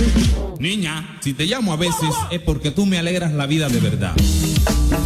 Niña, si te llamo a veces es porque tú me alegras la vida de verdad.